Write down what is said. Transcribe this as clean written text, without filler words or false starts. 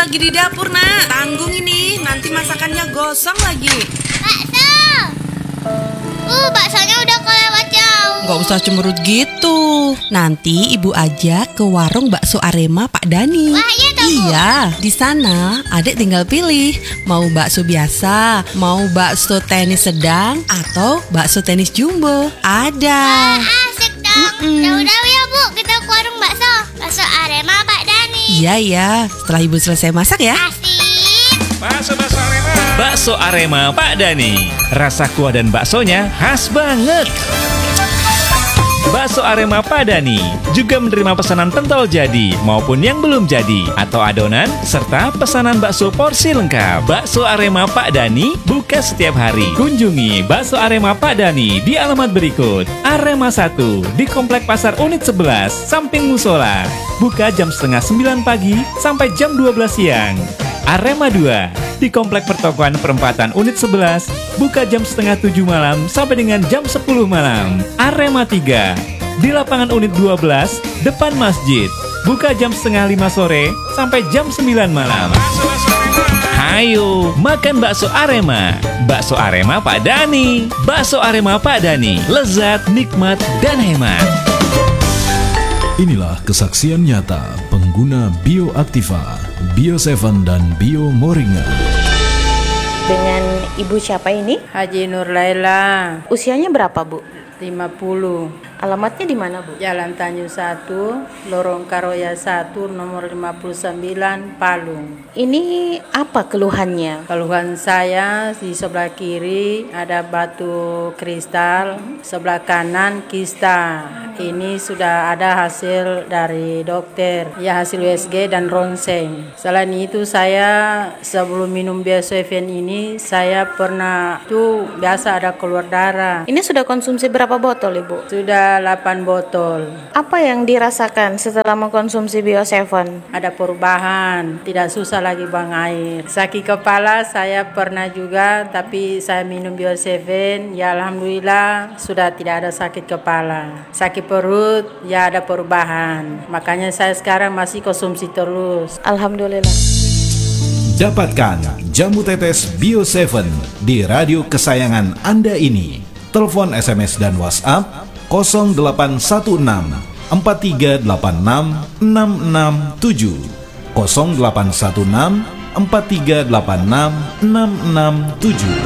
lagi di dapur, Nak. Tanggung ini, nanti masakannya gosong lagi. Bakso. Baksonya udah kelewat jauh. Nggak usah cemberut gitu. Nanti ibu ajak ke warung bakso Arema Pak Dani. Wah, iya toh, Bu? Iya, di sana adek tinggal pilih mau bakso biasa, mau bakso tenis sedang, atau bakso tenis jumbo. Ada. Wah, asik dong. Jauh-jauh ya, Bu, kita ke warung bakso. Bakso Arema Pak Dani. Iya, setelah ibu selesai masak ya. Asik. Bakso Arema. Bakso Arema Pak Dani. Rasa kuah dan baksonya khas banget. Bakso Arema Pak Dani juga menerima pesanan pentol jadi maupun yang belum jadi atau adonan serta pesanan bakso porsi lengkap. Bakso Arema Pak Dani buka setiap hari. Kunjungi Bakso Arema Pak Dani di alamat berikut: Arema 1 di Komplek Pasar Unit 11 samping Musola. Buka jam setengah 9 pagi sampai jam 12 siang. Arema 2 di Komplek Pertokoan Perempatan Unit 11, buka jam setengah 7 malam sampai dengan jam 10 malam. Arema 3 di Lapangan Unit 12, depan masjid, buka jam setengah 5 sore sampai jam 9 malam. Hayo, makan bakso Arema. Bakso Arema Pak Dani. Bakso Arema Pak Dani, lezat, nikmat, dan hemat. Inilah kesaksian nyata pengguna Bioaktiva, Bio7 dan Bio Moringa. Dengan ibu siapa ini? Haji Nur Laila, Usianya berapa, Bu? 50, Alamatnya di mana, Bu? Jalan Tanjung 1, Lorong Karoya 1, nomor 59, Palung. Ini apa keluhannya? Keluhan saya di sebelah kiri ada batu kristal, sebelah kanan kista. Ini sudah ada hasil dari dokter, ya hasil USG dan ronsen. Selain itu saya sebelum minum Bio7 ini saya pernah tuh biasa ada keluar darah. Ini sudah konsumsi berapa botol, Ibu? Sudah 8 botol. Apa yang dirasakan setelah mengkonsumsi Bio7? Ada perubahan, tidak susah lagi buang air. Sakit kepala saya pernah juga, tapi saya minum Bio7, ya alhamdulillah sudah tidak ada sakit kepala. Sakit perut, ya ada perubahan. Makanya saya sekarang masih konsumsi terus. Alhamdulillah. Dapatkan jamu tetes Bio7 di radio kesayangan Anda ini. Telepon, SMS, dan WhatsApp 0816 4386 667 0816 4386 667.